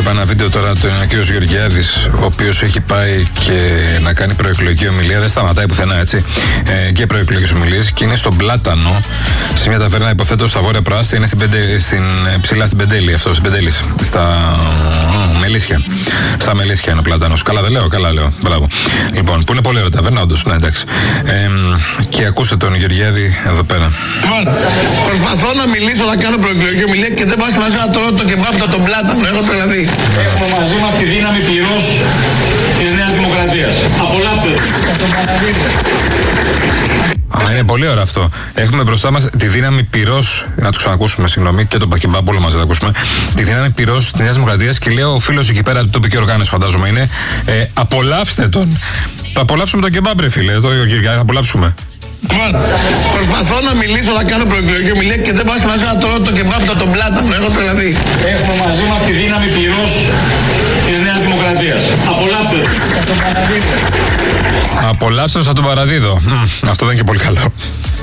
Έβλεπα ένα βίντεο τώρα του κ. Γεωργιάδης, ο οποίος έχει πάει και να κάνει προεκλογική ομιλία. Δεν σταματάει πουθενά, έτσι. Και προεκλογικές ομιλίες. Και είναι στον Πλάτανο, σε μια ταβέρνα, υποθέτω στα Βόρεια Προάστια. Είναι ψηλά στην Πεντέλη, αυτό, στην Πεντέλης. Στα Μελίσια. Στα Μελίσια είναι ο Πλάτανος. Καλά δεν λέω, καλά λέω. Μπράβο. Λοιπόν, που είναι πολύ ωραία ταβέρνα, όντως. Ναι, εντάξει. Και ακούστε τον Γεωργιάδη εδώ πέρα. Λοιπόν, προσπαθώ να μιλήσω, να κάνω προεκλογική ομιλία και δεν πάω στη μαζί να τρώω το κεμπάπ από τον Πλάτανο. Έχω τρελαθεί. Έχουμε μαζί μας τη δύναμη πυρός της Νέας Δημοκρατίας. Απολαύστε. Είναι πολύ ωραίο αυτό. Έχουμε μπροστά μας τη δύναμη πυρός. Να το ξανακούσουμε, συγγνώμη, και τον Πακεμπάμπ, όλο μαζί θα ακούσουμε. Τη δύναμη πυρός της Νέας Δημοκρατίας και λέει ο φίλος εκεί πέρα του τοπική οργάνωση, φαντάζομαι είναι. Απολαύστε τον. Θα απολαύσουμε τον κεμπάμπ, ρε φίλε. Εδώ, θα απολαύσουμε. Λοιπόν, προσπαθώ να μιλήσω, να κάνω προεκλογική ομιλία και δεν πάω στη μαζί να τρώω το κεμπάπ από τον Πλάτανο. Έχω τρελαθεί. Έχουμε μαζί μας τη δύναμη πυρός της Νέας Δημοκρατίας. Απολαύστε. Απολαύστε σαν τον Παραδίδο. Αυτό δεν είναι και πολύ καλό.